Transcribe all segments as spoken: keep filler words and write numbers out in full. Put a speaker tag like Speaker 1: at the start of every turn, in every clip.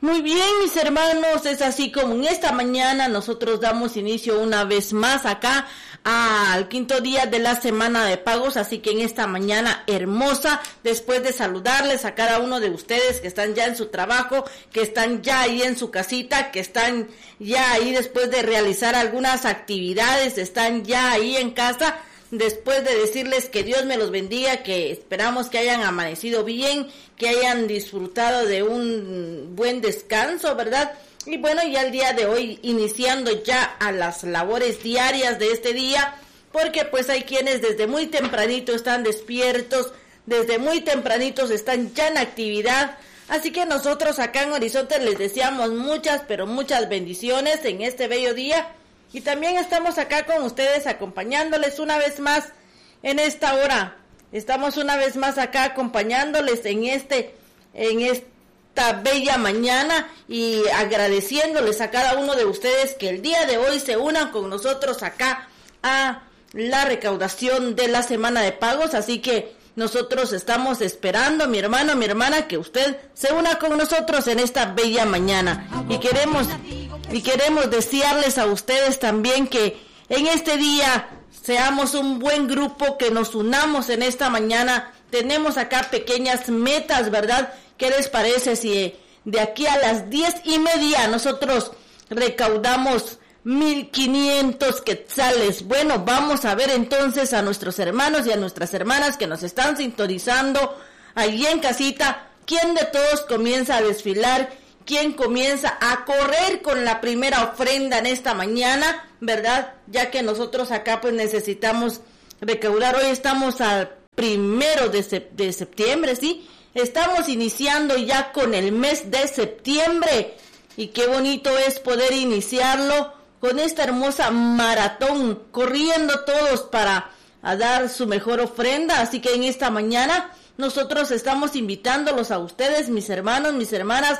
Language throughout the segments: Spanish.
Speaker 1: Muy bien, mis hermanos, es así como en esta mañana nosotros damos inicio una vez más acá al quinto día de la semana de pagos, así que en esta mañana hermosa, después de saludarles a cada uno de ustedes que están ya en su trabajo, que están ya ahí en su casita, que están ya ahí después de realizar algunas actividades, están ya ahí en casa, después de decirles que Dios me los bendiga, que esperamos que hayan amanecido bien, que hayan disfrutado de un buen descanso, ¿verdad? Y bueno, ya el día de hoy iniciando ya a las labores diarias de este día, porque pues hay quienes desde muy tempranito están despiertos, desde muy tempranitos están ya en actividad, así que nosotros acá en Horizonte les deseamos muchas, pero muchas bendiciones en este bello día. Y también estamos acá con ustedes acompañándoles una vez más en esta hora. Estamos una vez más acá acompañándoles en este, en esta bella mañana y agradeciéndoles a cada uno de ustedes que el día de hoy se unan con nosotros acá a la recaudación de la semana de pagos. Así que nosotros estamos esperando, mi hermano, mi hermana, que usted se una con nosotros en esta bella mañana. Y queremos... Y queremos desearles a ustedes también que en este día seamos un buen grupo, que nos unamos en esta mañana. Tenemos acá pequeñas metas, ¿verdad? ¿Qué les parece si de aquí a las diez y media nosotros recaudamos mil quinientos quetzales? Bueno, vamos a ver entonces a nuestros hermanos y a nuestras hermanas que nos están sintonizando allí en casita. ¿Quién de todos comienza a desfilar? ¿Quién comienza a correr con la primera ofrenda en esta mañana, verdad? Ya que nosotros acá pues necesitamos recaudar. Hoy estamos al primero de, sep- de septiembre, ¿sí? Estamos iniciando ya con el mes de septiembre. Y qué bonito es poder iniciarlo con esta hermosa maratón, corriendo todos para a dar su mejor ofrenda. Así que en esta mañana nosotros estamos invitándolos a ustedes, mis hermanos, mis hermanas,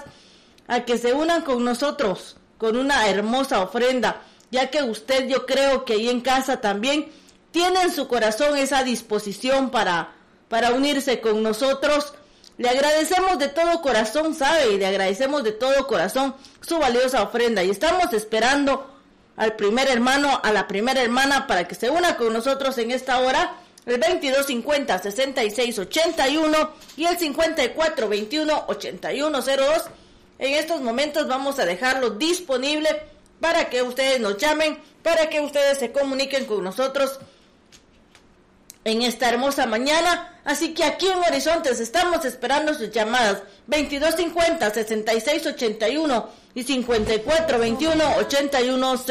Speaker 1: a que se unan con nosotros con una hermosa ofrenda, ya que usted, yo creo que ahí en casa también tiene en su corazón esa disposición para, para unirse con nosotros. Le agradecemos de todo corazón, ¿sabe? Y le agradecemos de todo corazón su valiosa ofrenda. Y estamos esperando al primer hermano, a la primera hermana, para que se una con nosotros en esta hora. El veintidós cincuenta, sesenta y seis ochenta y uno y el cincuenta y cuatro veintiuno, ochenta y uno cero dos. En estos momentos vamos a dejarlo disponible para que ustedes nos llamen, para que ustedes se comuniquen con nosotros en esta hermosa mañana. Así que aquí en Horizontes estamos esperando sus llamadas veintidós cincuenta, sesenta y seis ochenta y uno y cincuenta y cuatro veintiuno, ochenta y uno.